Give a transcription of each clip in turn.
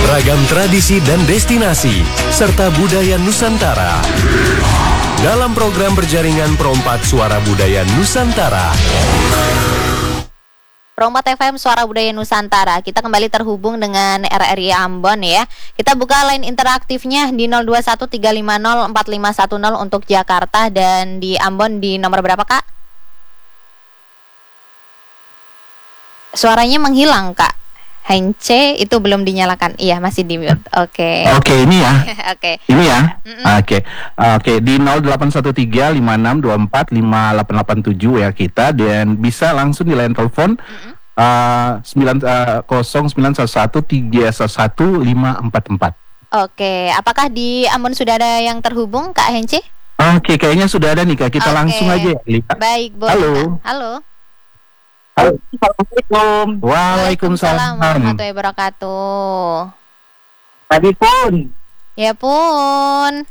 Beragam tradisi dan destinasi, serta budaya Nusantara. Dalam program berjaringan Perompak Suara Budaya Nusantara. Perompak FM Suara Budaya Nusantara. Kita kembali terhubung dengan RRI Ambon ya. Kita buka line interaktifnya di 0213504510 untuk Jakarta, dan di Ambon di nomor berapa, Kak? Suaranya menghilang, Kak. Hence itu belum dinyalakan. Iya, masih di mute. Oke. Oke, ini ya. Oke. Ini ya. Oke, di 081356245887 ya kita, dan bisa langsung di line telepon 0911313544. Oke, apakah di Ambon sudah ada yang terhubung, Kak Hence? Oke, kayaknya sudah ada nih, Kak. Kita langsung aja ya, Lika. Baik, boleh. Halo. Kak. Halo. Assalamualaikum. Waalaikumsalam warahmatullahi wabarakatuh. Tadi pun. Ya pun.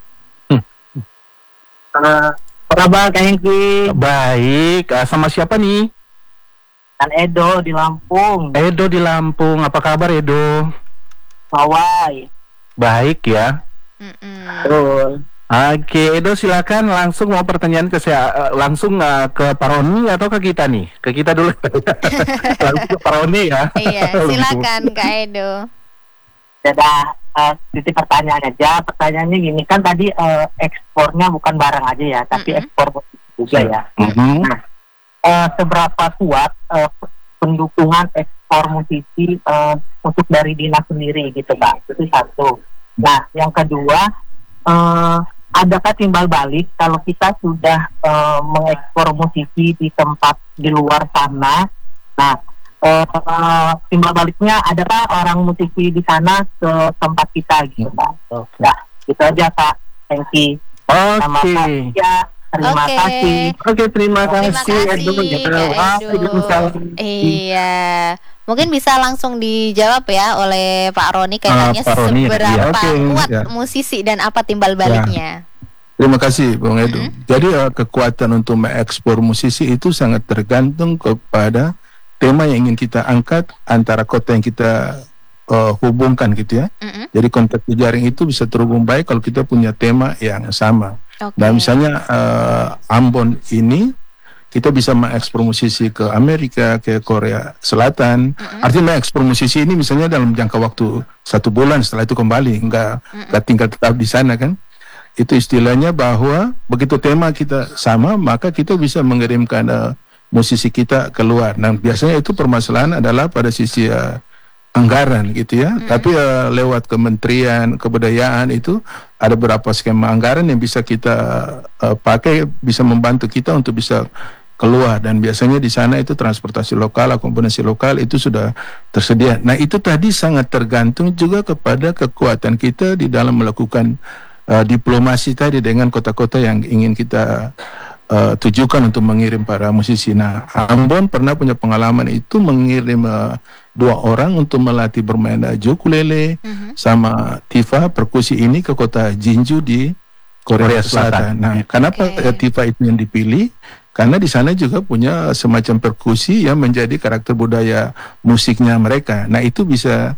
Apa kabar Kak Hengki? Baik, sama siapa nih? Kan Edo di Lampung. Edo di Lampung, apa kabar Edo? Pawai. Baik ya. Betul. Oke, Edo silakan langsung mau pertanyaan ke saya, langsung ke Pak Roni atau ke kita nih? Ke kita dulu. Langsung ke Pak Roni ya. Iya, silakan Kak Edo. Sudah titip pertanyaan aja. Pertanyaannya gini, kan tadi ekspornya bukan barang aja ya, tapi ekspor juga ya. Nah, seberapa kuat pendukungan ekspor musisi untuk dari dinas sendiri gitu, Pak? Itu satu. Nah, yang kedua, adakah timbal balik kalau kita sudah mengekspor musisi di tempat di luar sana? Nah, timbal baliknya adakah orang musisi di sana ke tempat kita gitu, Pak? Nah, itu aja, Pak. Thank you. Oke. Terima kasih. Oke, terima kasih. Iya. Mungkin bisa langsung dijawab ya oleh Pak Roni kaitannya seberapa kuat musisi dan apa timbal baliknya. Terima kasih Bung Edo. Jadi kekuatan untuk mengekspor musisi itu sangat tergantung kepada tema yang ingin kita angkat antara kota yang kita hubungkan gitu ya. Jadi kontak jejaring itu bisa terhubung baik kalau kita punya tema yang sama. Nah misalnya Ambon ini kita bisa mengekspor musisi ke Amerika, ke Korea Selatan. Artinya mengekspor musisi ini misalnya dalam jangka waktu 1 bulan, setelah itu kembali, nggak tinggal tetap di sana kan. Itu istilahnya bahwa begitu tema kita sama, maka kita bisa mengirimkan musisi kita keluar. Nah biasanya itu permasalahan adalah pada sisi anggaran gitu ya. Tapi lewat Kementerian Kebudayaan itu ada beberapa skema anggaran yang bisa kita pakai, bisa membantu kita untuk bisa keluar, dan biasanya di sana itu transportasi lokal, akomodasi lokal itu sudah tersedia. Nah itu tadi sangat tergantung juga kepada kekuatan kita di dalam melakukan diplomasi tadi dengan kota-kota yang ingin kita tujukan untuk mengirim para musisi. Nah Ambon pernah punya pengalaman itu mengirim 2 orang untuk melatih bermain ukulele sama tifa perkusi ini ke kota Jinju di Korea Selatan. Nah kenapa tifa itu yang dipilih? Karena di sana juga punya semacam perkusi yang menjadi karakter budaya musiknya mereka. Nah itu bisa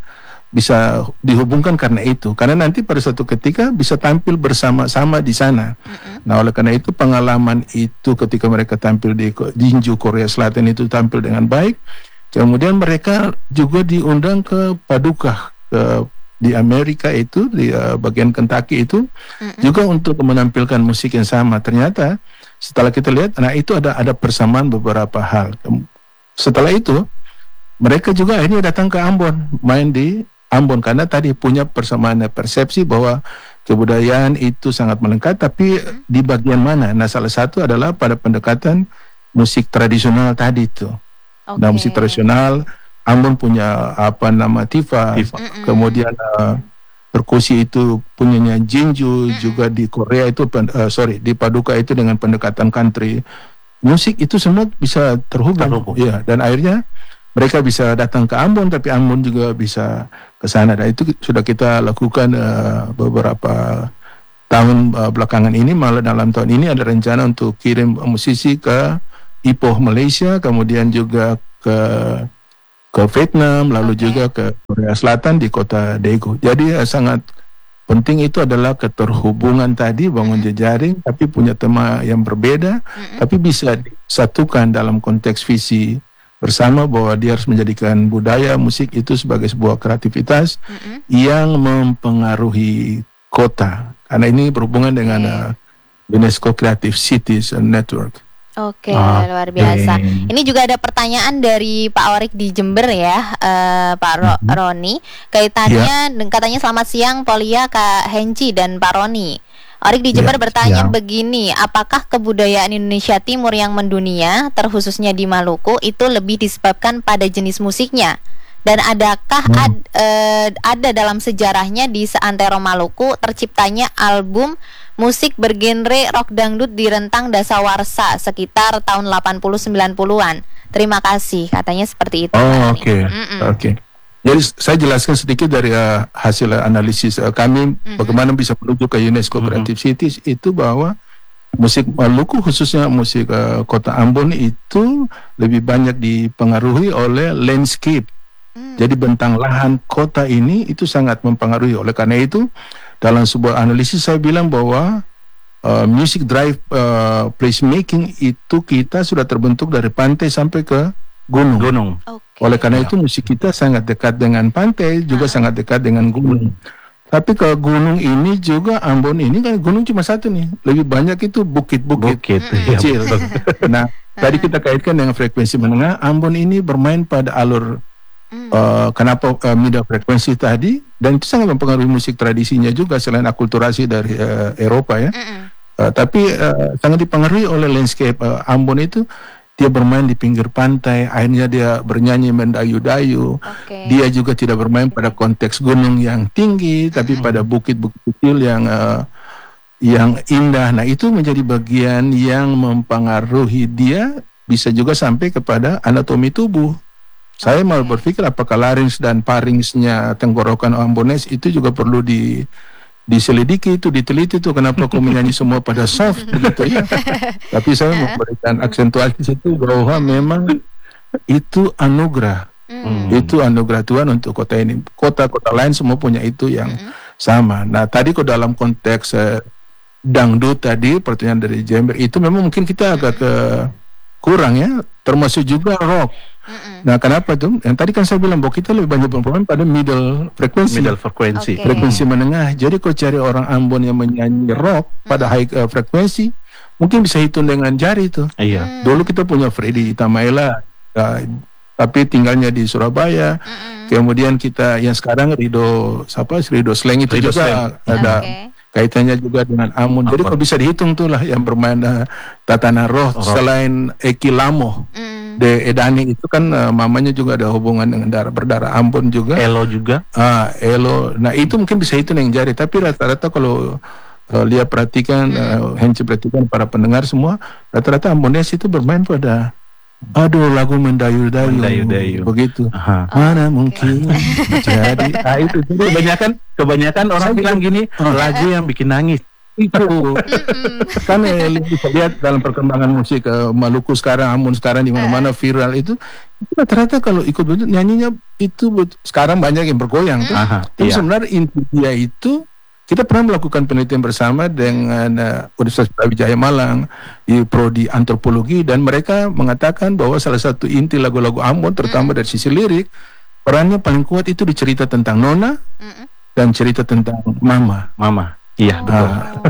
dihubungkan karena itu. Karena nanti pada suatu ketika bisa tampil bersama-sama di sana. Nah oleh karena itu pengalaman itu ketika mereka tampil di Jinju Korea Selatan itu tampil dengan baik. Kemudian mereka juga diundang ke Paducah di Amerika itu, di bagian Kentucky itu juga untuk menampilkan musik yang sama. Ternyata setelah kita lihat, nah itu ada persamaan beberapa hal. Setelah itu mereka juga akhirnya datang ke Ambon, main di Ambon, karena tadi punya persamaan persepsi bahwa kebudayaan itu sangat melengkap, tapi di bagian mana? Nah salah satu adalah pada pendekatan musik tradisional tadi itu. Nah musik tradisional, Ambon punya tifa, kemudian perkusi itu punyanya Jinju, juga di Korea itu di Paducah itu dengan pendekatan country. Musik itu semua bisa terhubung. Ya, dan akhirnya mereka bisa datang ke Ambon, tapi Ambon juga bisa ke sana. Dan itu sudah kita lakukan beberapa tahun belakangan ini. Malah dalam tahun ini ada rencana untuk kirim musisi ke Ipoh Malaysia, kemudian juga ke ke Vietnam, lalu juga ke Korea Selatan di kota Daegu. Jadi sangat penting itu adalah keterhubungan tadi, bangun jejaring, tapi punya tema yang berbeda, tapi bisa disatukan dalam konteks visi bersama bahwa dia harus menjadikan budaya musik itu sebagai sebuah kreativitas yang mempengaruhi kota. Karena ini berhubungan dengan UNESCO Creative Cities Network. Oke, luar biasa. Ini juga ada pertanyaan dari Pak Orik di Jember ya, Pak Roni. Kaitannya, katanya selamat siang Polia, Kak Henci dan Pak Roni. Orik di Jember bertanya begini, apakah kebudayaan Indonesia Timur yang mendunia, terkhususnya di Maluku, itu lebih disebabkan pada jenis musiknya? Dan adakah ada dalam sejarahnya di seantero Maluku terciptanya album musik bergenre rock dangdut di rentang dasawarsa sekitar tahun 80-90-an. Terima kasih, katanya seperti itu. Oke. Jadi saya jelaskan sedikit dari hasil analisis kami bagaimana bisa menuju ke UNESCO Creative Cities itu bahwa musik Maluku khususnya musik kota Ambon itu lebih banyak dipengaruhi oleh landscape. Jadi bentang lahan kota ini itu sangat mempengaruhi. Oleh karena itu dalam sebuah analisis saya bilang bahwa music drive placemaking itu kita sudah terbentuk dari pantai sampai ke gunung. Oleh karena itu musik kita sangat dekat dengan pantai, juga sangat dekat dengan gunung. Tapi ke gunung ini juga Ambon ini kan gunung cuma satu nih, lebih banyak itu bukit-bukit kecil. Nah, tadi kita kaitkan dengan frekuensi menengah, Ambon ini bermain pada alur kenapa middle frekuensi tadi, dan itu sangat mempengaruhi musik tradisinya juga selain akulturasi dari Eropa ya. Tapi sangat dipengaruhi oleh landscape Ambon itu. Dia bermain di pinggir pantai, akhirnya dia bernyanyi mendayu-dayu. Dia juga tidak bermain pada konteks gunung yang tinggi, tapi pada bukit-bukit kecil yang indah. Nah, itu menjadi bagian yang mempengaruhi dia, bisa juga sampai kepada anatomi tubuh. Saya malah berpikir apakah larynx dan pharynxnya tenggorokan Ambonese itu juga perlu diselidiki, itu diteliti tuh kenapa kok menyanyi semua pada soft begitu ya. Tapi saya memberikan aksentuasi situ bahwa memang itu anugerah. Itu anugerah Tuhan untuk kota ini. Kota-kota lain semua punya itu yang sama. Nah, tadi kok dalam konteks dangdut tadi pertanyaan dari Jember itu memang mungkin kita agak kurang ya, termasuk juga rock. Nah, kenapa tuh? Yang tadi kan saya bilang bahwa kita lebih banyak berperan pada middle frekuensi. Frekuensi menengah. Jadi kalau cari orang Ambon yang menyanyi rock pada high frekuensi, mungkin bisa hitung dengan jari tuh. Dulu kita punya Freddy Tamaela, tapi tinggalnya di Surabaya. Kemudian kita yang sekarang Rido Sleng itu Rido juga ada kaitannya juga dengan Ambon. Jadi kalau bisa dihitung tuh lah yang bermain Tatana Roh selain Eki Lamo. De Edani itu kan mamanya juga ada hubungan dengan berdarah Ambon juga. Elo juga. Elo. Nah, itu mungkin bisa hitung yang jari. Tapi rata-rata kalau lihat perhatikan, Henci perhatikan para pendengar semua, rata-rata Ambonese itu bermain pada lagu mendayu-dayu. Begitu. Mana mungkin jadi. Nah, itu kebanyakan orang bilang gini, lagu yang bikin nangis. Itu kan bisa lihat dalam perkembangan musik Maluku sekarang, Ambon sekarang di mana-mana viral itu rata-rata kalau ikut nyanyinya itu sekarang banyak yang bergoyang tuh. Tapi sebenarnya inti dia itu kita pernah melakukan penelitian bersama dengan Universitas Brawijaya Malang di prodi antropologi, dan mereka mengatakan bahwa salah satu inti lagu-lagu Ambon terutama dari sisi lirik, perannya paling kuat itu di cerita tentang Nona dan cerita tentang Mama. Iya, betul.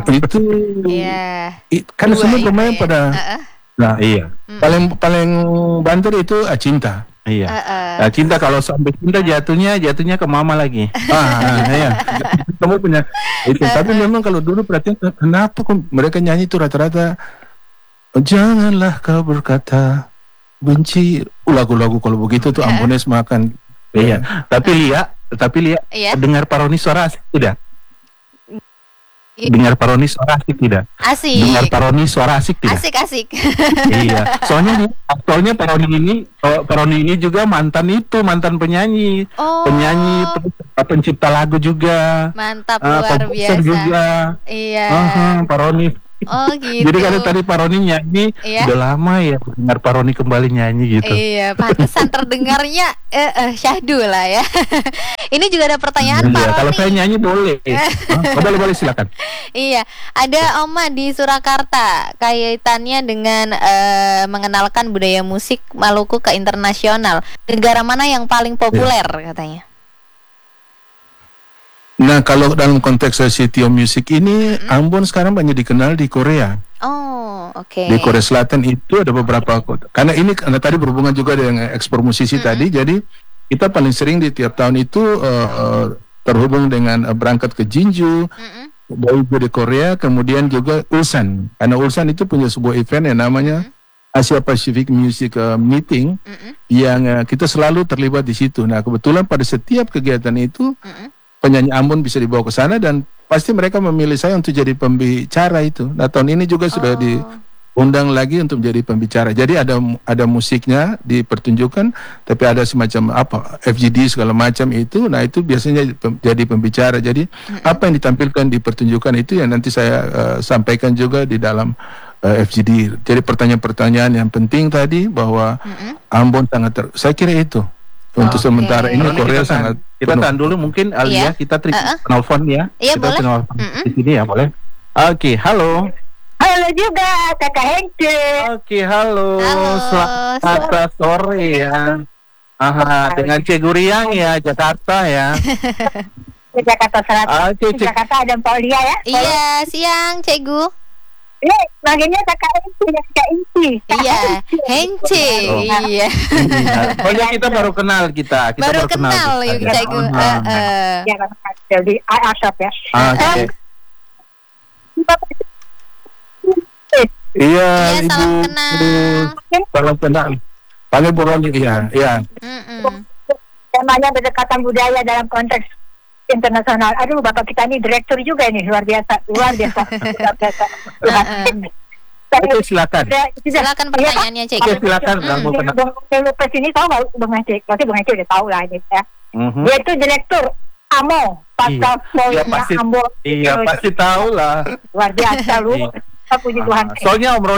Kan semua bermain pada paling banter itu cinta. Nah, cinta kalau sampai cinta jatuhnya ke mama lagi. Kamu punya itu. Tapi memang kalau dulu perhatian kenapa kok mereka nyanyi itu rata-rata janganlah kau berkata benci, lagu-lagu kalau begitu tuh Ambonese makan. Tapi Lia dengar Paroni suara asik tidak? Dengar Paroni suara asik tidak? Asik. Dengar Paroni suara asik tidak? Asik. Iya. Soalnya Paroni ini juga mantan penyanyi. Penyanyi, pencipta lagu juga. Mantap, luar biasa. Juga. Iya. Paroni Oh gitu. Jadi kalau tadi Pak Roni nyanyi, Iya. udah lama ya dengar Pak Roni kembali nyanyi gitu. Iya, pantesan terdengarnya syahdu lah ya. Ini juga ada pertanyaan Pak Iya, kalau Roni. saya nyanyi boleh. Boleh silakan. Iya, ada Oma di Surakarta kaitannya dengan mengenalkan budaya musik Maluku ke internasional. Negara mana yang paling populer katanya? Nah, kalau dalam konteks City of Music ini, Ambon sekarang banyak dikenal di Korea. Oh, oke. Di Korea Selatan itu ada beberapa kota. Karena tadi berhubungan juga dengan ekspor musisi tadi, jadi kita paling sering di tiap tahun itu terhubung dengan berangkat ke Jinju, Daegu di Korea, kemudian juga Ulsan. Karena Ulsan itu punya sebuah event yang namanya Asia Pacific Music Meeting, yang kita selalu terlibat di situ. Nah, kebetulan pada setiap kegiatan itu penyanyi Ambon bisa dibawa ke sana dan pasti mereka memilih saya untuk jadi pembicara itu. Nah, tahun ini juga sudah diundang lagi untuk menjadi pembicara. Jadi ada musiknya dipertunjukkan, tapi ada semacam FGD segala macam itu. Nah, itu biasanya jadi pembicara. Jadi apa yang ditampilkan di pertunjukan itu yang nanti saya sampaikan juga di dalam FGD. Jadi pertanyaan-pertanyaan yang penting tadi bahwa Ambon sangat saya kira itu. Untuk sementara ini Korea sangat kita tahan dulu mungkin Alia, kita telepon ya. Iya, kita boleh. telepon di sini ya, boleh. Oke, halo. Halo juga Kakak Hengce. Oke, halo. Halo. Selamat sore ya. Dengan Cegu Riang ya, Jakarta ya. Di Jakarta Selatan. Oke, Di Jakarta ada Mbak Lia ya. Iya, siang Cegu. Ini manggilnya Kakak Hengce ya, Kakak Inci. Iya, Hence. Iya. Pokoknya kita baru kenal kita. Baru kenal yuk Cegu. Ya, di Ashop ya. Oke. Iya, Ibu. salam kenal. Salam kenal. Panggil Bu Roni, iya. Temanya berdekatan budaya dalam konteks internasional. Aduh, Bapak kita ini direktur juga ini, luar biasa. Luar biasa. Oke, silakan. Silakan pertanyaannya Cegu. Oke, silakan. Bung Lupes ini tahu nggak Bung Hengce? Pasti Bung Hengce udah tahu lah ini ya. Dia itu direktur AMO, Pasca Polnya Ambon. Iya, pasti tahu lah. Luar biasa lu. Puji Tuhan. Soalnya Om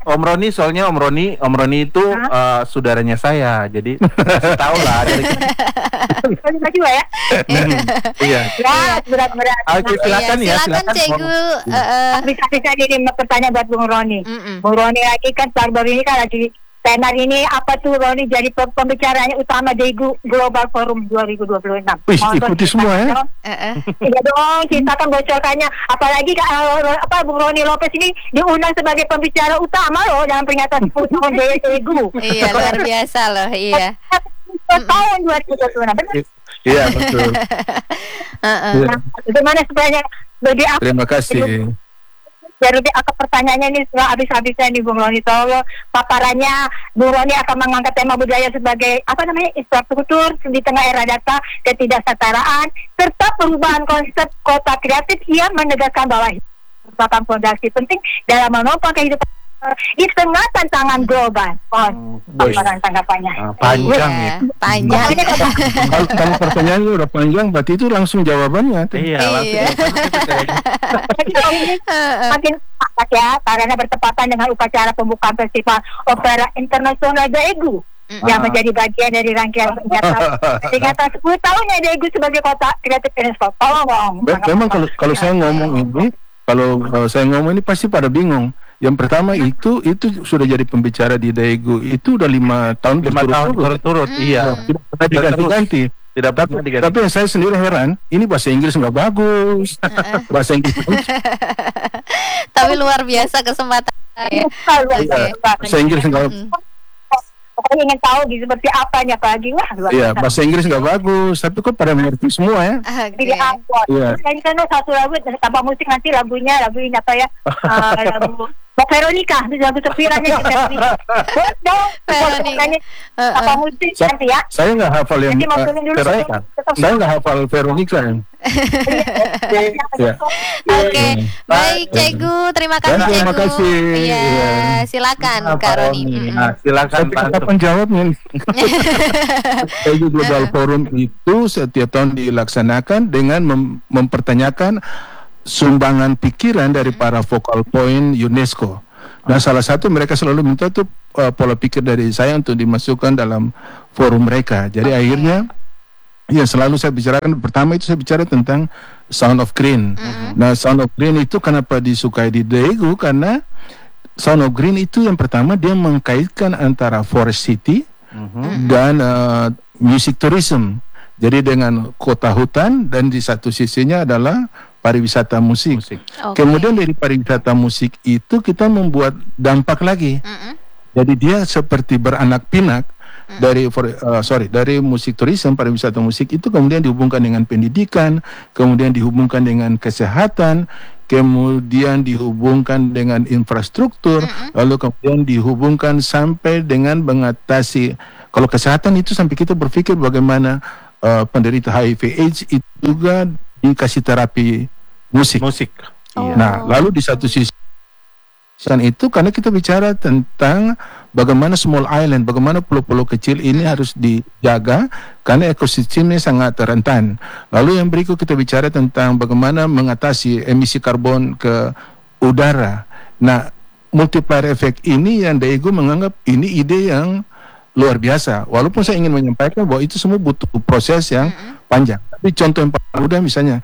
Roni itu saudaranya saya, jadi tahu lah dari. Kita juga ya. Iya. Ya, berat-berat. Oke, silakan ya, silakan Cegu. Bisa jadi pertanyaan buat Bung Roni. Bung Roni lagi kan baru-baru ini kan lagi tenar ini apa tuh Roni jadi pembicaranya utama Daegu Global Forum 2026. Wih, ikuti semua ya. Iya dong, ceritakan bocorkannya. Apalagi Bung Roni Lopez ini diundang sebagai pembicara utama loh dalam peringatan 10 tahun Daegu. Iya, luar biasa loh, iya. Tahun 2026, benar? Iya, betul. Nah, bagaimana supaya lebih Terima kasih. Jadi pertanyaannya ini nggak habis-habisnya nih Bung Roni. Soalnya paparannya Bung Roni akan mengangkat tema budaya sebagai infrastruktur di tengah era data, ketidaksetaraan, serta perubahan konsep kota kreatif yang menegaskan bahwa merupakan fondasi penting dalam menopang kehidupan di tengah tantangan global. Paparan tanggapannya. Panjang ya. Panjang. Kalau pertanyaannya udah panjang, berarti itu langsung jawabannya. Iya, Makin panas ya, karena bertepatan dengan upacara pembukaan Festival Opera Internasional Daegu yang menjadi bagian dari rangkaian peringatan 10 tahunnya Daegu sebagai kota kreatif UNESCO. Memang kalau saya ngomong ini pasti pada bingung. Yang pertama itu sudah jadi pembicara di Daegu itu udah 5 tahun berturut-turut. Iya. Tidak pernah diganti-ganti. Tapi yang saya sendiri heran, ini bahasa Inggris nggak bagus. Bahasa Inggris. Tapi luar biasa kesempatan. Bahasa Inggris nggak. Pokoknya ingin tahu seperti apanya apalagi Iya, bahasa Inggris nggak bagus, tapi kok pada mengerti semua ya. Jadi Ambon. Kan satu lagu tanpa musik nanti lagu ini apa ya? Lagu Mbak Veronica, lagu terpiranya Veronica. Apa musik nanti ya? Saya nggak hafal yang Veronica. Saya nggak hafal Veronica. Oke, baik Cegu, terima kasih Cegu. Terima kasih. Iya, silakan Kak Roni. Silakan penjawabnya. Daegu Global Forum itu setiap tahun dilaksanakan dengan mempertanyakan sumbangan pikiran dari para focal point UNESCO. Nah, salah satu mereka selalu minta tuh pola pikir dari saya untuk dimasukkan dalam forum mereka. Jadi akhirnya ya selalu saya bicarakan, pertama itu saya bicara tentang Sound of Green. Nah, Sound of Green itu kenapa disukai di Daegu, karena Sound of Green itu yang pertama dia mengkaitkan antara forest city dan music tourism. Jadi dengan kota hutan, dan di satu sisinya adalah pariwisata musik. Kemudian dari pariwisata musik itu kita membuat dampak lagi. Jadi dia seperti beranak pinak dari musik tourism, pariwisata musik itu kemudian dihubungkan dengan pendidikan, kemudian dihubungkan dengan kesehatan, kemudian dihubungkan dengan infrastruktur, lalu kemudian dihubungkan sampai dengan mengatasi, kalau kesehatan itu sampai kita berpikir bagaimana penderita HIV/AIDS itu juga dikasih terapi musik. Nah, lalu di satu sisi itu karena kita bicara tentang bagaimana small island, bagaimana pulau-pulau kecil ini harus dijaga karena ekosistemnya sangat rentan. Lalu yang berikut kita bicara tentang bagaimana mengatasi emisi karbon ke udara. Nah, multiplier effect ini yang Daegu menganggap ini ide yang luar biasa. Walaupun saya ingin menyampaikan bahwa itu semua butuh proses yang panjang. Tapi contoh yang paling mudah misalnya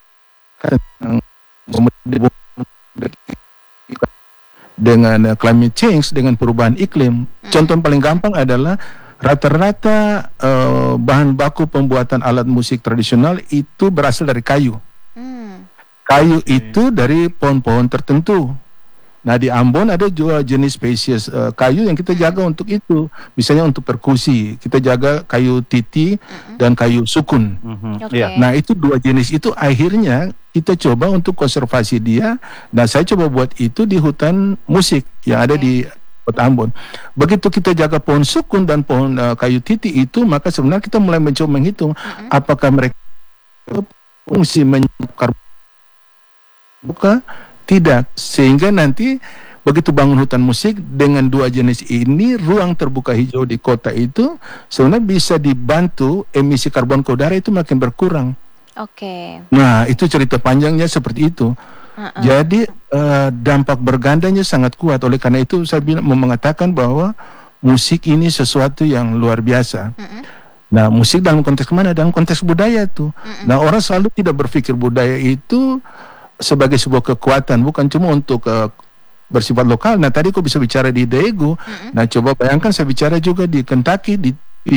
dengan climate change, dengan perubahan iklim. Contoh yang paling gampang adalah rata-rata bahan baku pembuatan alat musik tradisional itu berasal dari kayu. Kayu itu dari pohon-pohon tertentu. Nah, di Ambon ada juga jenis spesies kayu yang kita jaga untuk itu. Misalnya untuk perkusi, kita jaga kayu titi dan kayu sukun. Nah, itu dua jenis itu akhirnya kita coba untuk konservasi dia. Nah, saya coba buat itu di hutan musik yang ada di Kota Ambon. Begitu kita jaga pohon sukun dan pohon kayu titi itu, maka sebenarnya kita mulai mencoba menghitung apakah mereka fungsi menyebabkan bukan tidak, sehingga nanti begitu bangun hutan musik dengan dua jenis ini, ruang terbuka hijau di kota itu sebenarnya bisa dibantu emisi karbon ke udara itu makin berkurang. Nah, itu cerita panjangnya seperti itu. Jadi dampak bergandanya sangat kuat. Oleh karena itu saya mau mengatakan bahwa musik ini sesuatu yang luar biasa. Nah, musik dalam konteks mana? Dalam konteks budaya tuh. Nah, orang selalu tidak berpikir budaya itu sebagai sebuah kekuatan, bukan cuma untuk bersifat lokal. Nah, tadi kok bisa bicara di Daegu. Nah, coba bayangkan saya bicara juga di Kentucky, di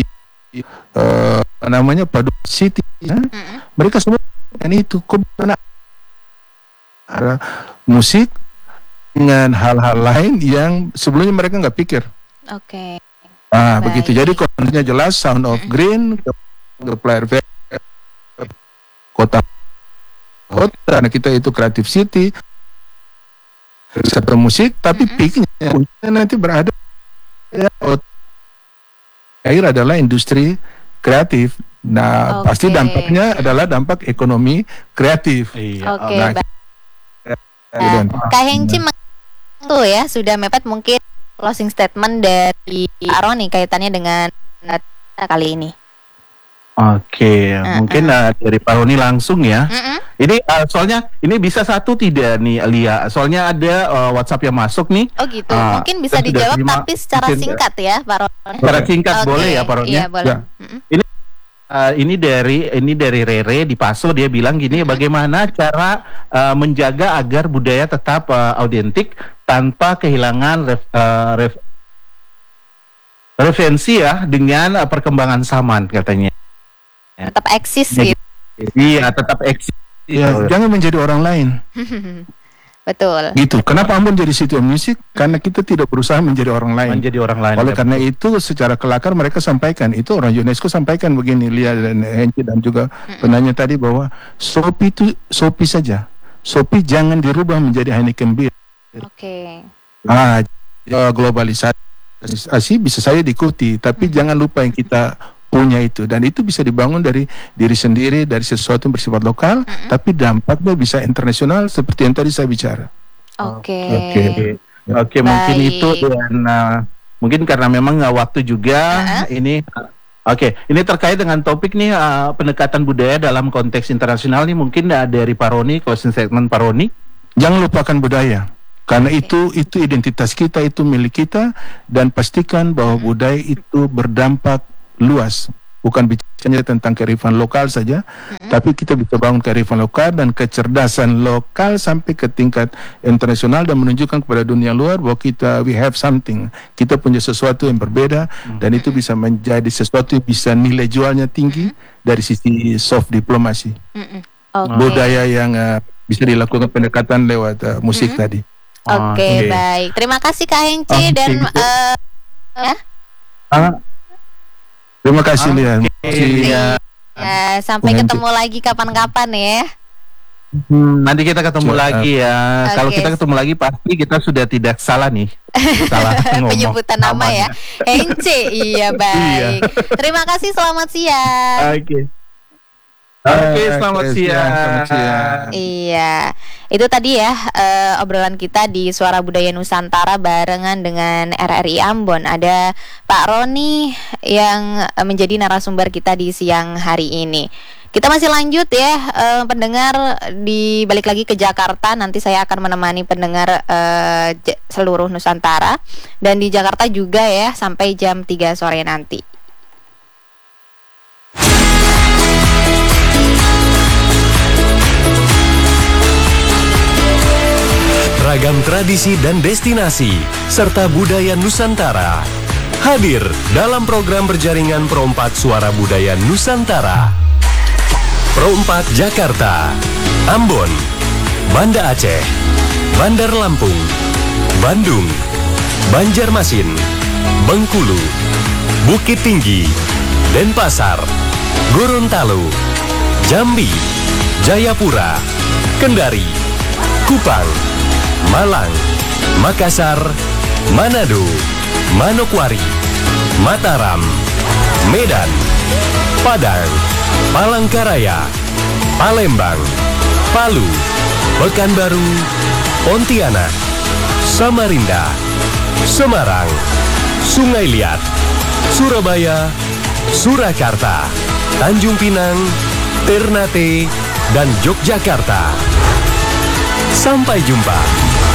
namanya Padu City. Mereka semua kan itu kok musik dengan hal-hal lain yang sebelumnya mereka nggak pikir. Begitu. Jadi kontennya jelas, Sound of Green, Player Kota. Karena kita itu Creative City, wisata musik, tapi peaknya nanti berada akhir adalah industri kreatif. Nah, pasti dampaknya adalah dampak ekonomi kreatif. Kak Hengci tuh ya sudah mepet, mungkin closing statement dari Aroni kaitannya dengan kali ini. Mungkin dari Pak Roni langsung ya. Ini soalnya ini bisa satu tidak nih Lia. Soalnya ada WhatsApp yang masuk nih. Oh gitu. Mungkin bisa dijawab tapi secara singkat ya Pak Roni. Secara singkat boleh ya Pak Roni? Iya boleh. Ini dari Rere di Paso, dia bilang gini, bagaimana cara menjaga agar budaya tetap autentik tanpa kehilangan referensi ya dengan perkembangan zaman katanya. Tetap eksis gitu. Iya, tetap eksis. Ya, jangan menjadi orang lain. Betul. Gitu. Kenapa Ambon jadi City of Music? Karena kita tidak berusaha menjadi orang lain. Oleh karena itu, secara kelakar mereka sampaikan, itu orang UNESCO sampaikan begini, Lia dan Hengci dan juga penanya tadi bahwa Sopi itu Sopi saja. Sopi jangan dirubah menjadi Heineken Beer. Globalisasi bisa saya diikuti, tapi jangan lupa yang kita punya itu, dan itu bisa dibangun dari diri sendiri, dari sesuatu yang bersifat lokal, tapi dampaknya bisa internasional seperti yang tadi saya bicara. Mungkin itu, dan mungkin karena memang waktu juga ini Oke, ini terkait dengan topik nih pendekatan budaya dalam konteks internasional nih, mungkin dari Pak Roni, closing statement Pak Roni. Jangan lupakan budaya, karena itu identitas kita, itu milik kita, dan pastikan bahwa budaya itu berdampak luas. Bukan bicara tentang kearifan lokal saja, tapi kita bisa bangun kearifan lokal dan kecerdasan lokal sampai ke tingkat internasional dan menunjukkan kepada dunia luar bahwa we have something, kita punya sesuatu yang berbeda, dan itu bisa menjadi sesuatu yang bisa nilai jualnya tinggi dari sisi soft diplomasi. Budaya yang bisa dilakukan pendekatan lewat musik tadi. Oke, baik. Terima kasih Kak Hengci dan terima kasih Lian. Sampai ketemu lagi kapan-kapan ya. Nanti kita ketemu lagi ya. Kalau kita ketemu lagi pasti kita sudah tidak salah nih. Salah penyebutan nama ya. Hengci, iya baik. Terima kasih, selamat siang. Oke, selamat siang. Iya, itu tadi ya obrolan kita di Suara Budaya Nusantara barengan dengan RRI Ambon. Ada Pak Roni yang menjadi narasumber kita di siang hari ini. Kita masih lanjut ya, pendengar, di balik lagi ke Jakarta. Nanti saya akan menemani pendengar seluruh Nusantara, dan di Jakarta juga ya sampai jam 3 sore nanti. Ragam tradisi dan destinasi, serta budaya Nusantara hadir dalam program berjaringan Pro 4 Suara Budaya Nusantara. Pro 4 Jakarta, Ambon, Banda Aceh, Bandar Lampung, Bandung, Banjarmasin, Bengkulu, Bukit Tinggi, Denpasar, Gorontalo, Jambi, Jayapura, Kendari, Kupang, Malang, Makassar, Manado, Manokwari, Mataram, Medan, Padang, Palangkaraya, Palembang, Palu, Pekanbaru, Pontianak, Samarinda, Semarang, Sungai Liat, Surabaya, Surakarta, Tanjung Pinang, Ternate, dan Yogyakarta. Sampai jumpa.